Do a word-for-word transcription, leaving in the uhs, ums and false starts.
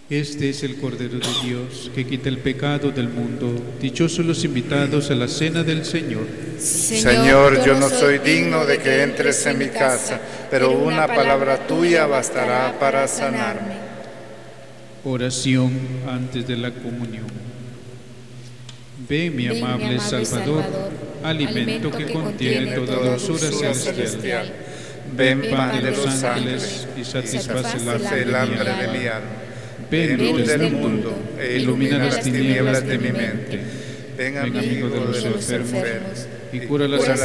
Este es el Cordero de Dios, que quita el pecado del mundo. Dichosos los invitados a la cena del Señor. Señor, yo no soy digno de que entres en mi casa, pero una palabra tuya bastará para sanarme. Oración antes de la comunión. Ven, mi amable Salvador, alimento que contiene toda dulzura celestial. Ven, pan de los ángeles, y satisface el hambre de mi alma. Ven, luz del mundo, e ilumina las tinieblas de mi mente. Ven, amigo de los enfermos, y cura las